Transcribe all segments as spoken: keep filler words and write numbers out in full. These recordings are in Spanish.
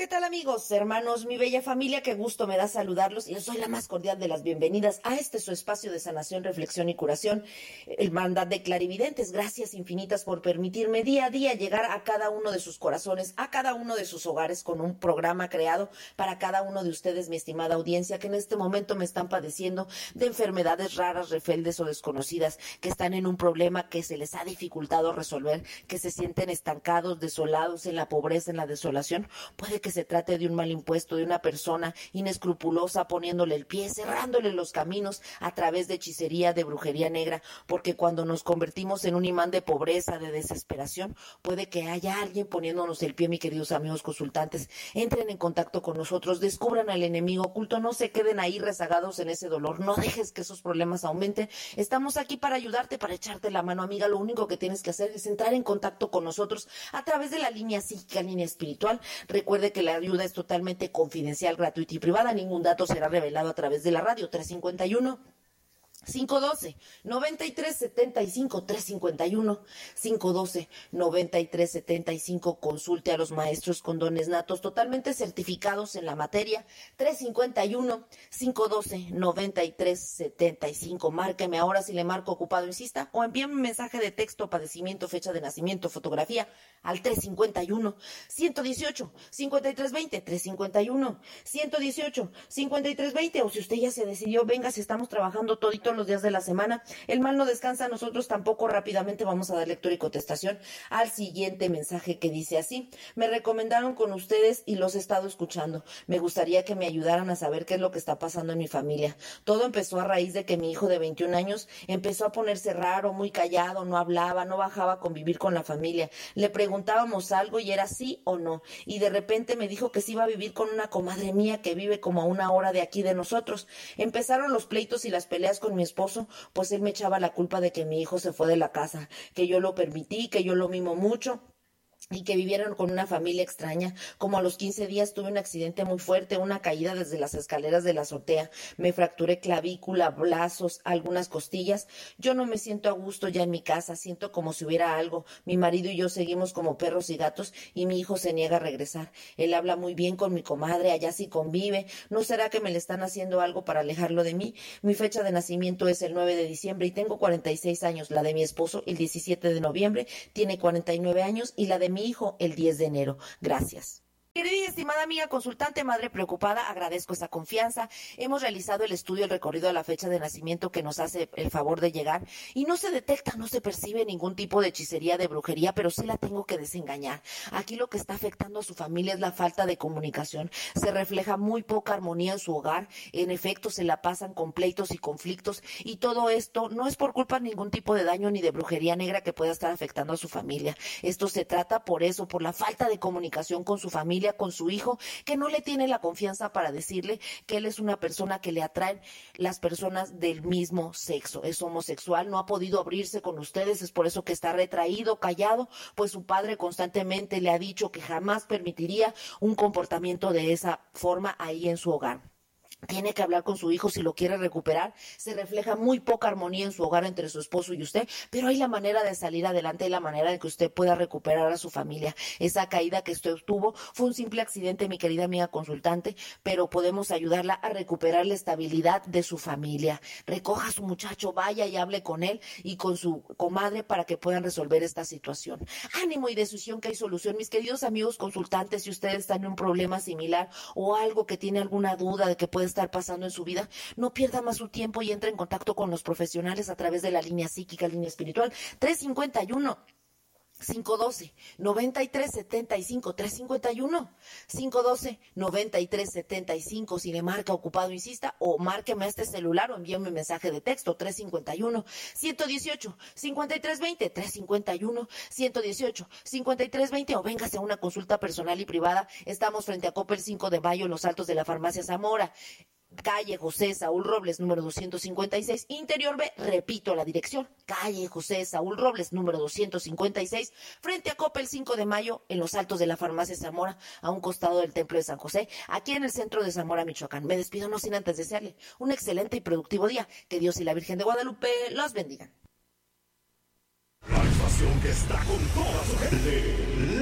¿qué tal amigos, hermanos, mi bella familia? Qué gusto me da saludarlos y les doy la más cordial de las bienvenidas a este su espacio de sanación, reflexión y curación, el Hermandad de Clarividentes. Gracias infinitas por permitirme día a día llegar a cada uno de sus corazones, a cada uno de sus hogares con un programa creado para cada uno de ustedes, mi estimada audiencia, que en este momento me están padeciendo de enfermedades raras, rebeldes o desconocidas, que están en un problema que se les ha dificultado resolver, que se sienten estancados, desolados, en la pobreza, en la desolación. Puede que se trate de un mal impuesto, de una persona inescrupulosa poniéndole el pie, cerrándole los caminos a través de hechicería, de brujería negra, porque cuando nos convertimos en un imán de pobreza, de desesperación, puede que haya alguien poniéndonos el pie, mis queridos amigos consultantes. Entren en contacto con nosotros, descubran al enemigo oculto, no se queden ahí rezagados en ese dolor, no dejes que esos problemas aumenten. Estamos aquí para ayudarte, para echarte la mano, amiga. Lo único que tienes que hacer es entrar en contacto con nosotros a través de la línea psíquica, línea espiritual. Recuerde que la ayuda es totalmente confidencial, gratuita y privada. Ningún dato será revelado a través de la radio. tres cincuenta y uno, cinco doce, noventa y tres setenta y cinco, tres cincuenta y uno, cinco doce, noventa y tres setenta y cinco. Consulte a los maestros con dones natos totalmente certificados en la materia. tres cincuenta y uno, cinco doce, noventa y tres setenta y cinco. Márqueme ahora si le marco ocupado, insista, o envíeme un mensaje de texto, padecimiento, fecha de nacimiento, fotografía al tres cincuenta y uno, ciento dieciocho, cincuenta y tres veinte, tres cincuenta y uno, ciento dieciocho, cincuenta y tres veinte. O si usted ya se decidió, venga, si estamos trabajando todito los días de la semana, el mal no descansa, nosotros tampoco. Rápidamente vamos a dar lectura y contestación al siguiente mensaje que dice así: me recomendaron con ustedes y los he estado escuchando, me gustaría que me ayudaran a saber qué es lo que está pasando en mi familia. Todo empezó a raíz de que mi hijo de veintiún años empezó a ponerse raro, muy callado, no hablaba, no bajaba a convivir con la familia, le preguntábamos algo y era sí o no, y de repente me dijo que se iba a vivir con una comadre mía que vive como a una hora de aquí de nosotros. Empezaron los pleitos y las peleas con mi esposo, pues él me echaba la culpa de que mi hijo se fue de la casa, que yo lo permití, que yo lo mimo mucho y que vivieron con una familia extraña. Como a los quince días tuve un accidente muy fuerte, una caída desde las escaleras de la azotea, me fracturé clavícula, brazos, algunas costillas. Yo no me siento a gusto ya en mi casa, siento como si hubiera algo. Mi marido y yo seguimos como perros y gatos y mi hijo se niega a regresar. Él habla muy bien con mi comadre, allá sí convive. ¿No será que me le están haciendo algo para alejarlo de mí? Mi fecha de nacimiento es el nueve de diciembre y tengo cuarenta y seis años, la de mi esposo el diecisiete de noviembre, tiene cuarenta y nueve años y la de mi hijo el diez de enero. Gracias. Querida y estimada amiga consultante, madre preocupada, agradezco esa confianza. Hemos realizado el estudio, el recorrido a la fecha de nacimiento que nos hace el favor de llegar y no se detecta, no se percibe ningún tipo de hechicería, de brujería, pero sí la tengo que desengañar. Aquí lo que está afectando a su familia es la falta de comunicación. Se refleja muy poca armonía en su hogar. En efecto, se la pasan con pleitos y conflictos y todo esto no es por culpa de ningún tipo de daño ni de brujería negra que pueda estar afectando a su familia. Esto se trata por eso, por la falta de comunicación con su familia, con su hijo, que no le tiene la confianza para decirle que él es una persona que le atraen las personas del mismo sexo, es homosexual, no ha podido abrirse con ustedes, es por eso que está retraído, callado, pues su padre constantemente le ha dicho que jamás permitiría un comportamiento de esa forma ahí en su hogar. Tiene que hablar con su hijo si lo quiere recuperar. Se refleja muy poca armonía en su hogar entre su esposo y usted, pero hay la manera de salir adelante, hay la manera de que usted pueda recuperar a su familia. Esa caída que usted tuvo fue un simple accidente, mi querida amiga consultante, pero podemos ayudarla a recuperar la estabilidad de su familia. Recoja a su muchacho, vaya y hable con él y con su comadre para que puedan resolver esta situación. Ánimo y decisión, que hay solución. Mis queridos amigos consultantes, si ustedes están en un problema similar o algo que tiene alguna duda de que puede estar pasando en su vida, no pierda más su tiempo y entre en contacto con los profesionales a través de la línea psíquica, línea espiritual, tres cincuenta y uno, cinco doce, noventa y tres setenta y cinco, tres cincuenta y uno, cinco doce, noventa y tres setenta y cinco. Si le marca ocupado, insista, o márqueme a este celular o envíeme un mensaje de texto, tres cincuenta y uno, ciento dieciocho, cincuenta y tres veinte, tres cincuenta y uno, ciento dieciocho, cincuenta y tres veinte, o véngase a una consulta personal y privada. Estamos frente a Coppel cinco de mayo en los Altos de la Farmacia Zamora, calle José Saúl Robles, número doscientos cincuenta y seis, Interior B, repito la dirección, calle José Saúl Robles, número doscientos cincuenta y seis, frente a Coppel cinco de mayo, en los Altos de la Farmacia Zamora, a un costado del Templo de San José, aquí en el centro de Zamora, Michoacán. Me despido no sin antes desearle un excelente y productivo día. Que Dios y la Virgen de Guadalupe los bendigan. La estación que está con toda su gente.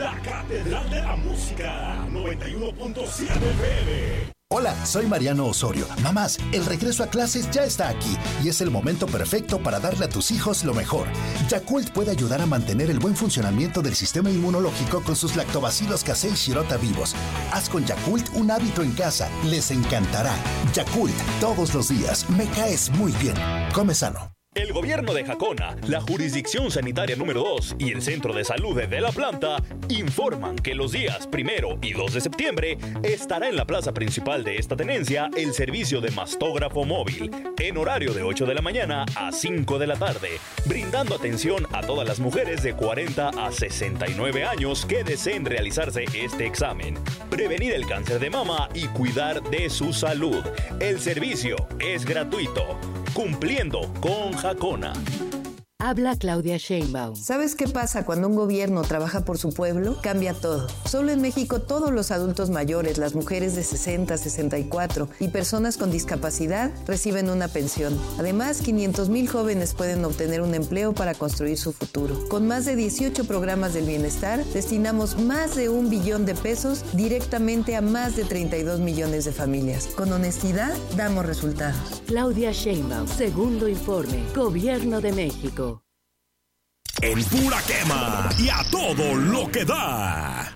la Catedral de la Música, noventa y uno punto siete F M. Hola, soy Mariano Osorio. Mamás, el regreso a clases ya está aquí y es el momento perfecto para darle a tus hijos lo mejor. Yakult puede ayudar a mantener el buen funcionamiento del sistema inmunológico con sus lactobacilos casei shirota vivos. Haz con Yakult un hábito en casa. Les encantará. Yakult, todos los días. Me caes muy bien. Come sano. El gobierno de Jacona, la jurisdicción sanitaria número dos y el centro de salud de la planta informan que los días primero y dos de septiembre estará en la plaza principal de esta tenencia el servicio de mastógrafo móvil en horario de ocho de la mañana a cinco de la tarde, brindando atención a todas las mujeres de cuarenta a sesenta y nueve años que deseen realizarse este examen, prevenir el cáncer de mama y cuidar de su salud. El servicio es gratuito. Cumpliendo con Jacona. Habla Claudia Sheinbaum. ¿Sabes qué pasa cuando un gobierno trabaja por su pueblo? Cambia todo. Solo en México todos los adultos mayores, las mujeres de sesenta, sesenta y cuatro y personas con discapacidad reciben una pensión. Además, quinientos mil jóvenes pueden obtener un empleo para construir su futuro. Con más de dieciocho programas del bienestar, destinamos más de un billón de pesos directamente a más de treinta y dos millones de familias. Con honestidad, damos resultados. Claudia Sheinbaum, segundo informe, Gobierno de México. En pura quema y a todo lo que da.